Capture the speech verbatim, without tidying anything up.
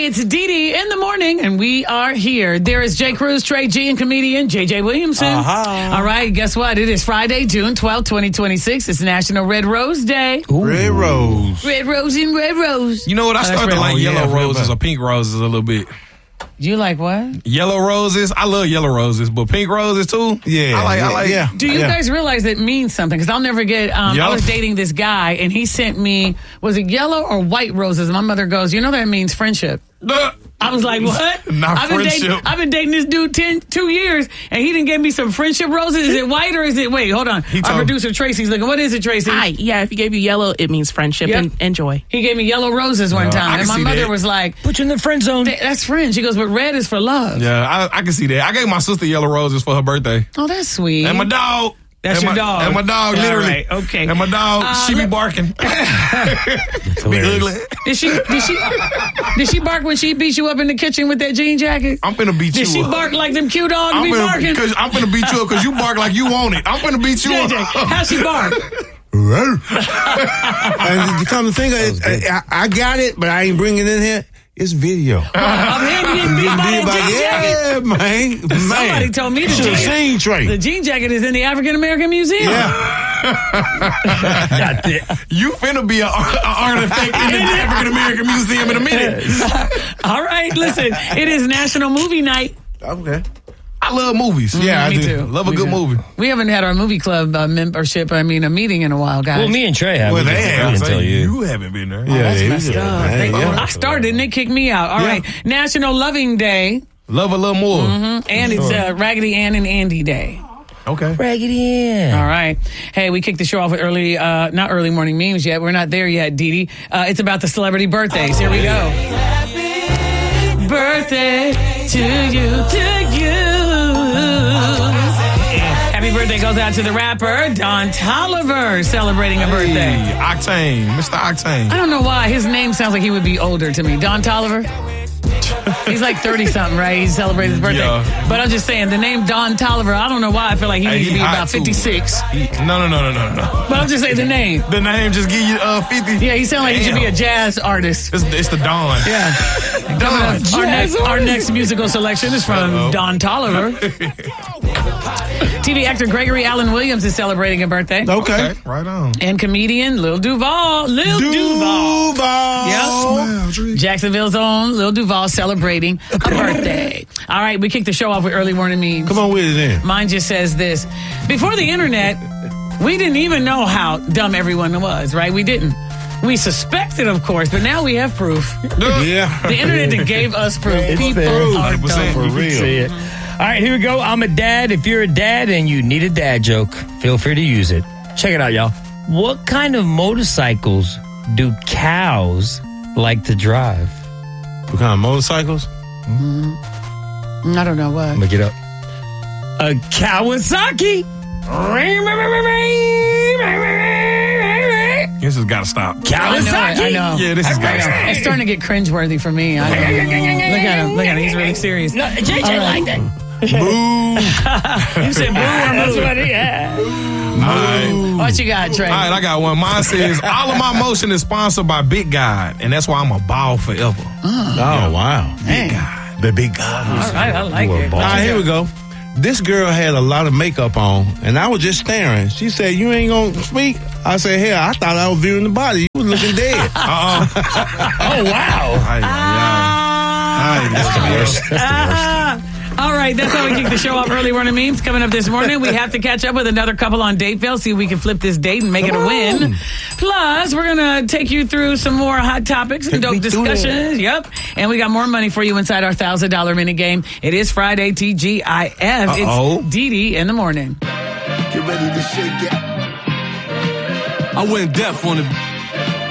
Hey, it's Dee Dee in the morning, and we are here. There is Jay Cruz, Trey G, and comedian J J Williamson. Uh-huh. All right, guess what? It is Friday, June twelfth, twenty twenty-six. It's National Red Rose Day. Ooh. Red Rose. Red Rose and Red Rose. You know what? I Oh, that's started to red. like Oh, yellow yeah, roses red. or pink roses a little bit. You like what? Yellow roses. I love yellow roses, but pink roses too. Yeah, I like. yeah, I like. yeah. Do you Yeah. guys realize it means something? Because I'll never get, um, Yup. I was dating this guy, and he sent me, was it yellow or white roses? My mother goes, you know that means friendship. I was like, what? Not I've been friendship. Dating, I've been dating this dude ten, two years, and he didn't give me some friendship roses. Is it white or is it, wait, hold on. Our told- producer Tracy's looking, what is it, Tracy? Hi. Yeah, if you gave you yellow, it means friendship Yep. and, and joy. He gave me yellow roses one Yeah, I time, can and my see mother that. was like, Put you in the friend zone. "Th- that's friends. She goes, but red is for love. Yeah, I, I can see that. I gave my sister yellow roses for her birthday, Oh, that's sweet. and my dog. That's and your my, dog. And my dog, All literally. right, okay. And my dog, Uh, she be let- barking. Be ugly. Did she, did she, did she bark when she beat you up in the kitchen with that jean jacket? I'm finna beat Did you she up. bark like them cute dogs I'm be finna, barking? cause I'm finna beat you up because you bark like you want it. I'm finna beat you J up. J, how she bark? And to come to think of it, I, I got it, but I ain't bringing it in here. It's video. I'm him getting beat by Getting beat that jean jacket. yeah, man. man. Somebody told me the Should have jean- seen Trey. The jean jacket is in the African American Museum. Yeah. You finna be an artifact in the African American Museum in a minute. All right, listen, it is National Movie Night. Okay. I love movies. Yeah, I Me do. too. Love a Me good too. movie. We haven't had our movie club uh, membership, I mean, a meeting in a while, guys. Well, me and Trey have. Well, We they just have. didn't So tell you. you haven't been there. Yeah, That's yeah, messed yeah, up. man, They- yeah. I started and they kicked me out. All Yeah. right, National Loving Day, Love a little more. and it's uh, Raggedy Ann and Andy Day. Okay. Raggedy Ann. All right. Hey, we kicked the show off with early, uh, not early morning memes yet. We're not there yet, Dee Dee. Uh, it's about the celebrity birthdays. Here we go. Happy birthday to you, to you. Happy birthday goes out to the rapper Don Toliver celebrating a birthday. Hey, Octane. Mister Octane. I don't know why. His name sounds like he would be older to me. Don Toliver? He's like thirty-something, right? He celebrated his birthday. Yeah. But I'm just saying, the name Don Toliver, I don't know why I feel like he Hey, needs to he be hot, about too. fifty-six. He- no, no, no, no, no, no. But I'm just saying the name. The name just give you uh, fifty. Yeah, he sounds like he should be a Damn. jazz artist. It's, it's the Dawn. Yeah. Dawn. Our next, our next musical selection is from Uh-oh. Don Toliver. T V actor Gregory Allen Williams is celebrating a birthday. Okay. Okay, right on. And comedian Lil Duval. Lil Duval. Duval. Yep. Jacksonville's own Lil Duval celebrating a birthday. All right, we kicked the show off with early morning memes. Come on with it then. Mine just says this. Before the internet, we didn't even know how dumb everyone was, right? We didn't. We suspected, of course, but now we have proof. Yeah. The internet gave us proof. It's People there. are one hundred percent. dumb. You can see it. All right, here we go. I'm a dad. If you're a dad and you need a dad joke, feel free to use it. Check it out, y'all. What kind of motorcycles do cows like to drive? What kind of motorcycles? I don't know what. Look it up. A Kawasaki. This has got to stop. I know, it, Kawasaki. I know. Yeah, this has got to stop. It's starting to get cringeworthy for me. I know. Look at him. Look at him. He's really serious. No, J J All right. like that. You said boo or That's moo? what he had. All right. What you got, Trey? All right, I got one. Mine says, all of my motion is sponsored by Big God, and that's why I'm a ball forever. Oh, wow. Dang. God. The big guy. All right, I like You a it. ball. All right, here we go. This girl had a lot of makeup on, and I was just staring. She said, "You ain't gonna speak?" I said, "Hell, I thought I was viewing the body. You was looking dead." Uh-uh. Oh, wow. Ay, ay, ay. Ay, That's the worst. That's the worst. Ah. All right, that's how we kick the show off. Early morning memes coming up this morning. We have to catch up with another couple on Dateville, see if we can flip this date and make it a win. Plus, we're going to take you through some more hot topics and Take dope me through discussions. Yep. And we got more money for you inside our one thousand dollars minute game. It is Friday, T G I F. Uh-oh. It's Dee Dee in the morning. Get ready to shake it. I went deaf on it.